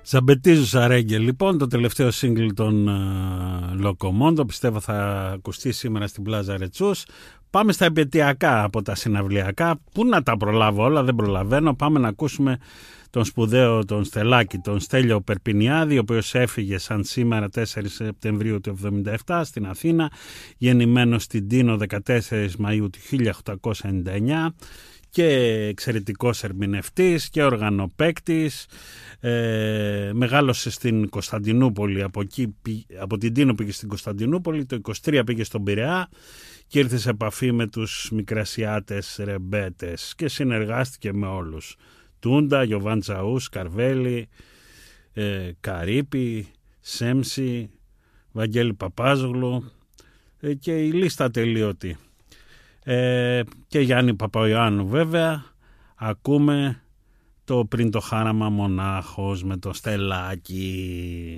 Ζαμπετίζουσα Ρέγγε, λοιπόν, το τελευταίο σύγκλι των Λοκομόντο, πιστεύω θα ακουστεί σήμερα στην Πλάζα Ρετσούς. Πάμε στα επαιτειακά από τα συναυλιακά. Πού να τα προλάβω όλα, δεν προλαβαίνω. Πάμε να ακούσουμε τον σπουδαίο, τον Στελάκη, τον Στέλιο Περπινιάδη, ο οποίος έφυγε σαν σήμερα 4 Σεπτεμβρίου του 1977 στην Αθήνα, γεννημένος στην Τίνο 14 Μαΐου του 1899 και εξαιρετικός ερμηνευτής και οργανοπαίκτης. Μεγάλωσε στην Κωνσταντινούπολη, από την Τίνο πήγε στην Κωνσταντινούπολη, το 23 πήγε στον Πειραιά και ήρθε σε επαφή με τους Μικρασιάτες ρεμπέτες και συνεργάστηκε με όλους. Τούντα, Γιωβάν Τσαού, Καρβέλη, Καρύπη, Σέμψη, Βαγγέλη Παπάζογλου και η λίστα τελείωτη. Και Γιάννη Παπαϊωάννου βέβαια. Ακούμε το «Πριν το χάραμα μονάχος» με το Στελάκι.